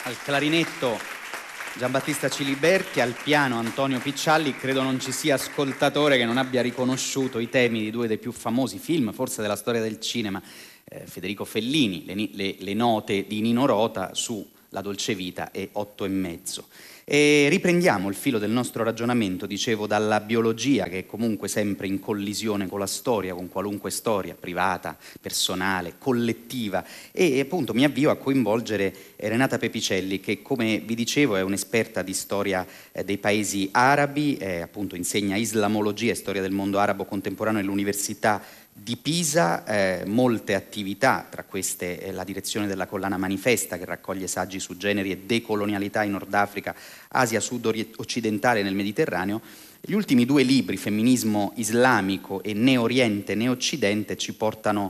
Al clarinetto Giambattista Ciliberti, al piano Antonio Piccialli. Credo non ci sia ascoltatore che non abbia riconosciuto i temi di due dei più famosi film, forse della storia del cinema, Federico Fellini, le note di Nino Rota su La dolce vita e 8 e mezzo. E riprendiamo il filo del nostro ragionamento, dicevo, dalla biologia, che è comunque sempre in collisione con la storia, con qualunque storia, privata, personale, collettiva, e appunto mi avvio a coinvolgere Renata Pepicelli, che, come vi dicevo, è un'esperta di storia dei paesi arabi, appunto insegna islamologia e storia del mondo arabo contemporaneo all'Università di Pisa, molte attività, tra queste la direzione della collana Manifesta, che raccoglie saggi su generi e decolonialità in Nord Africa, Asia sud-occidentale e nel Mediterraneo. Gli ultimi due libri, Femminismo islamico e Neo-Oriente, Neo-Occidente, ci portano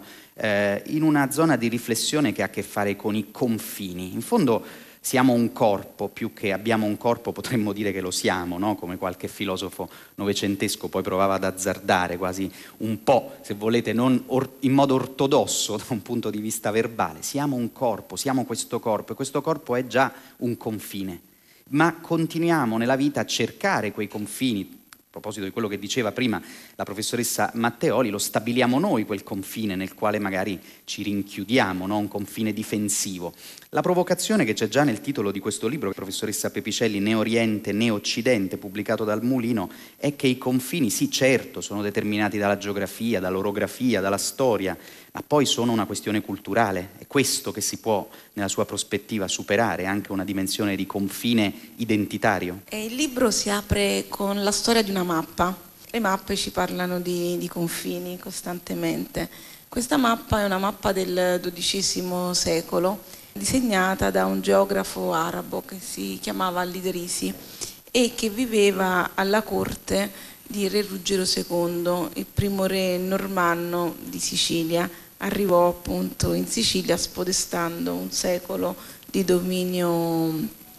in una zona di riflessione che ha a che fare con i confini. In fondo siamo un corpo, più che abbiamo un corpo potremmo dire che lo siamo, no? Come qualche filosofo novecentesco poi provava ad azzardare, quasi un po', se volete, non in modo ortodosso da un punto di vista verbale. Siamo un corpo, siamo questo corpo, e questo corpo è già un confine. Ma continuiamo nella vita a cercare quei confini. A proposito di quello che diceva prima la professoressa Matteoli, lo stabiliamo noi quel confine nel quale magari ci rinchiudiamo, no? Un confine difensivo. La provocazione che c'è già nel titolo di questo libro, professoressa Pepicelli, Neo-Oriente, Neo-Occidente, pubblicato dal Mulino, è che i confini, sì certo, sono determinati dalla geografia, dall'orografia, dalla storia, ma poi sono una questione culturale. È questo che si può, nella sua prospettiva, superare, anche una dimensione di confine identitario. E il libro si apre con la storia di una mappa. Le mappe ci parlano di confini costantemente. Questa mappa è una mappa del XII secolo, disegnata da un geografo arabo che si chiamava Al-Idrisi e che viveva alla corte di Re Ruggero II, il primo re normanno di Sicilia. Arrivò appunto in Sicilia spodestando un secolo di dominio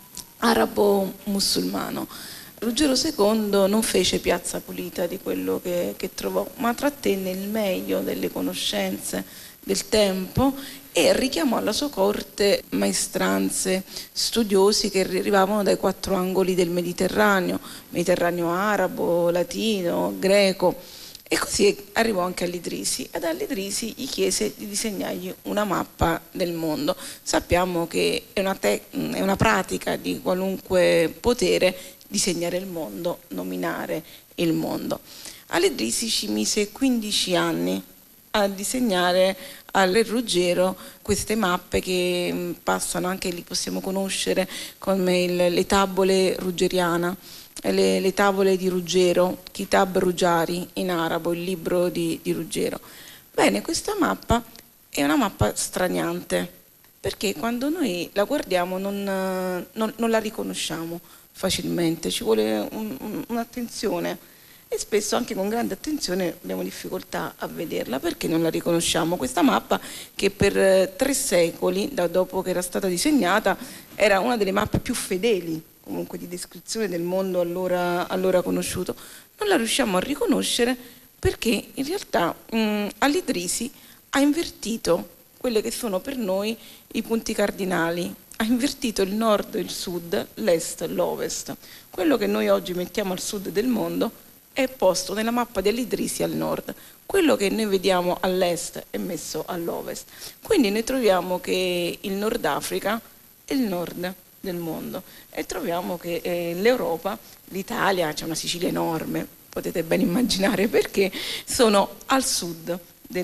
arabo-musulmano. Ruggero II non fece piazza pulita di quello che trovò, ma trattenne il meglio delle conoscenze del tempo e richiamò alla sua corte maestranze, studiosi che arrivavano dai 4 angoli del Mediterraneo, Mediterraneo arabo, latino, greco. E così arrivò anche all'Idrisi, ed all'Idrisi gli chiese di disegnargli una mappa del mondo. Sappiamo che è una pratica di qualunque potere disegnare il mondo, nominare il mondo. All'Idrisi ci mise 15 anni a disegnare al re Ruggero queste mappe che passano, anche li possiamo conoscere come le tavole ruggeriana. Le tavole di Ruggero, Kitab Ruggiari in arabo, il libro di Ruggero. Bene, questa mappa è una mappa straniante, perché quando noi la guardiamo non la riconosciamo facilmente, ci vuole un'attenzione e spesso anche con grande attenzione abbiamo difficoltà a vederla perché non la riconosciamo. Questa mappa, che per 3 secoli, da dopo che era stata disegnata, era una delle mappe più fedeli comunque di descrizione del mondo allora conosciuto, non la riusciamo a riconoscere perché in realtà Al-Idrisi ha invertito quelle che sono per noi i punti cardinali, ha invertito il nord e il sud, l'est e l'ovest. Quello che noi oggi mettiamo al sud del mondo è posto nella mappa di Al-Idrisi al nord, quello che noi vediamo all'est è messo all'ovest. Quindi noi troviamo che il Nord Africa è il nord del mondo e troviamo che l'Europa, l'Italia, c'è una Sicilia enorme, potete ben immaginare perché, sono al sud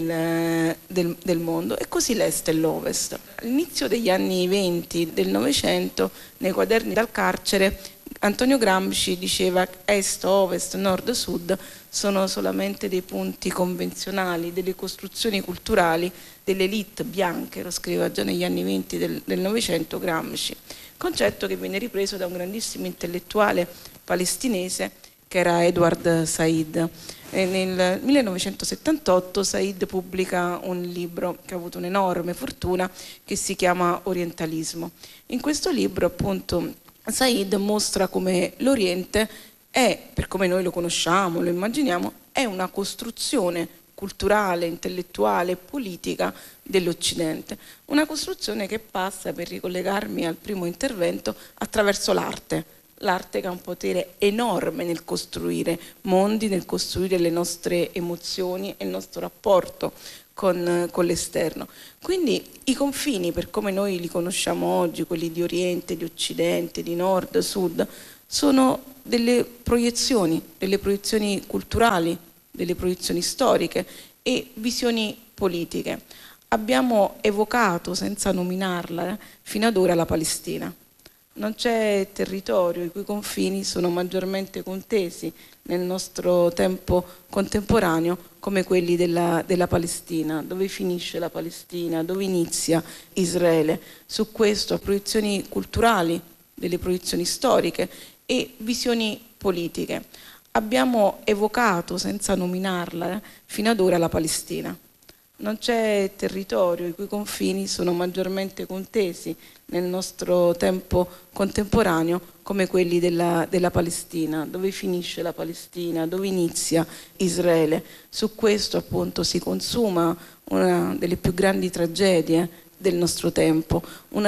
del mondo, e così l'est e l'ovest. All'inizio degli anni 20 del Novecento, nei quaderni dal carcere, Antonio Gramsci diceva est, ovest, nord, sud sono solamente dei punti convenzionali, delle costruzioni culturali delle elite bianche, lo scriveva già negli anni 20 del Novecento Gramsci. Concetto che viene ripreso da un grandissimo intellettuale palestinese che era Edward Said. Nel 1978 Said pubblica un libro che ha avuto un'enorme fortuna, che si chiama Orientalismo. In questo libro appunto Said mostra come l'Oriente è, per come noi lo conosciamo, lo immaginiamo, è una costruzione culturale, intellettuale, politica dell'Occidente. Una costruzione che passa, per ricollegarmi al primo intervento, attraverso l'arte. L'arte che ha un potere enorme nel costruire mondi, nel costruire le nostre emozioni e il nostro rapporto con l'esterno. Quindi i confini, per come noi li conosciamo oggi, quelli di Oriente, di Occidente, di Nord, Sud, sono delle proiezioni culturali, delle proiezioni storiche e visioni politiche. Abbiamo evocato, senza nominarla, fino ad ora la Palestina. Non c'è territorio i cui confini sono maggiormente contesi nel nostro tempo contemporaneo come quelli della Palestina. Dove finisce la Palestina? Dove inizia Israele? Su questo, proiezioni culturali, delle proiezioni storiche e visioni politiche. Abbiamo evocato, senza nominarla, fino ad ora la Palestina. Non c'è territorio i cui confini sono maggiormente contesi nel nostro tempo contemporaneo come quelli della Palestina. Dove finisce la Palestina? Dove inizia Israele? Su questo appunto si consuma una delle più grandi tragedie del nostro tempo, una